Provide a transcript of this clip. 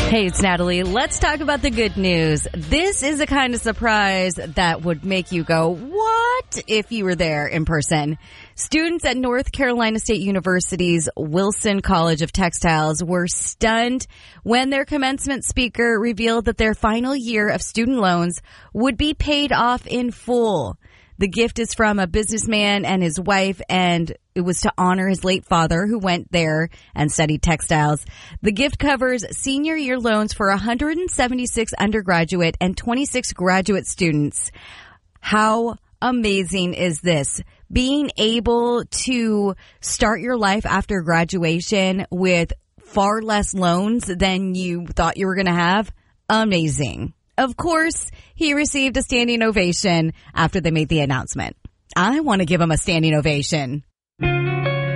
Hey, it's Natalie. Let's talk about the good news. This is the kind of surprise that would make you go, what, if you were there in person. Students at North Carolina State University's Wilson College of Textiles were stunned when their commencement speaker revealed that their final year of student loans would be paid off in full. The gift is from a businessman and his wife, and it was to honor his late father who went there and studied textiles. The gift covers senior year loans for 176 undergraduate and 26 graduate students. How amazing is this? Being able to start your life after graduation with far less loans than you thought you were going to have? Amazing. Of course, he received a standing ovation after they made the announcement. I want to give him a standing ovation.